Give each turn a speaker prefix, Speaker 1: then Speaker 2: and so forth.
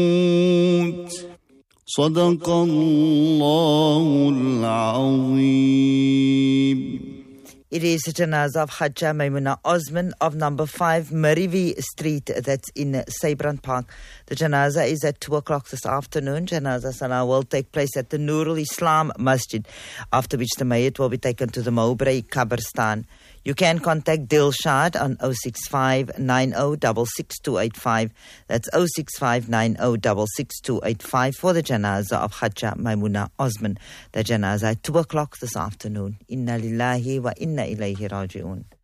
Speaker 1: صدق الله العظيم.
Speaker 2: It is the janazah of Hajja Maimuna Osman of number 5 Marivi Street, that's in Sabran Park. The janazah is at 2 o'clock this afternoon. Janazah Salah will take place at the Nurul Islam Masjid, after which the mayyit will be taken to the Mowbray Qabristan. You can contact Dilshad on 065 90 That's 065 90 for the janazah of Hajja Maimuna Osman. The janazah at 2 o'clock this afternoon. Inna lillahi wa inna ilayhi raji'un.